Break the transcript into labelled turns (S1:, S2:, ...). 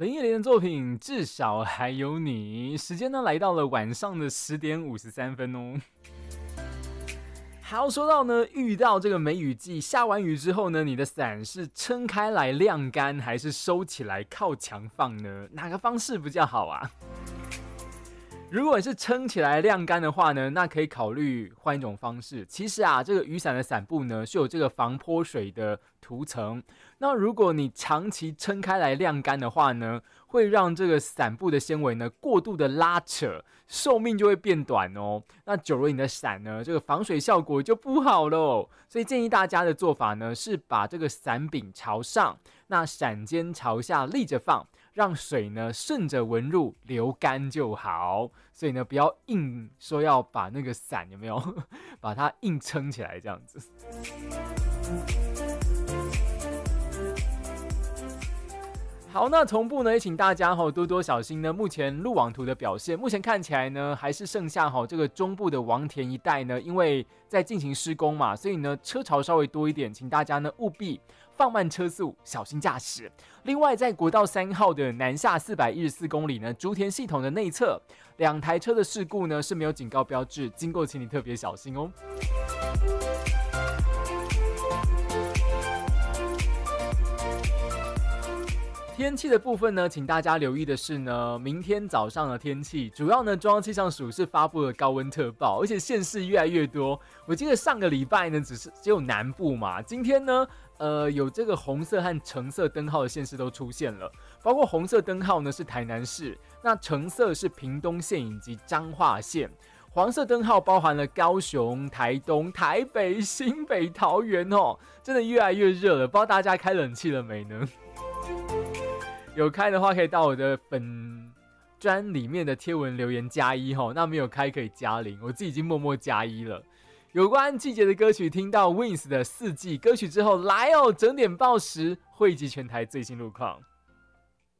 S1: 林忆莲的作品至少还有你。时间呢来到了晚上的10点53分哦。好，说到呢，遇到这个梅雨季，下完雨之后呢，你的伞是撑开来晾干，还是收起来靠墙放呢？哪个方式比较好啊？如果你是撑起来晾干的话呢，那可以考虑换一种方式。其实啊，这个雨伞的伞布呢是有这个防泼水的涂层。那如果你长期撑开来晾干的话呢，会让这个伞布的纤维呢过度的拉扯，寿命就会变短哦。那久了你的伞呢，这个防水效果就不好喽。所以建议大家的做法呢，是把这个伞柄朝上，那伞尖朝下立着放。让水呢顺着纹路流干就好，所以呢不要硬说要把那个伞有没有把它硬撑起来这样子。好，那同步呢也请大家多多小心呢。目前路网图的表现，目前看起来呢还是剩下这个中部的王田一带呢，因为在进行施工嘛，所以呢车潮稍微多一点，请大家呢务必放慢车速，小心驾驶。另外，在国道3号的南下414公里呢，竹田系统的内侧，2台车的事故呢是没有警告标志，经过请你特别小心哦。天气的部分呢，请大家留意的是呢，明天早上的天气，主要呢，中央气象署是发布了高温特报，而且县市越来越多。我记得上个礼拜呢，只有南部嘛，今天呢，有这个红色和橙色灯号的县市都出现了，包括红色灯号呢是台南市，那橙色是屏东县以及彰化县。黄色灯号包含了高雄、台东、台北、新北、桃园哦，真的越来越热了，不知道大家开冷气了没呢？有开的话可以到我的粉专里面的贴文留言+1吼，那没有开可以+0，我自己已经默默+1了。有关季节的歌曲，听到 Wins 的4季歌曲之后，来哦，整点报时汇集全台最新路况。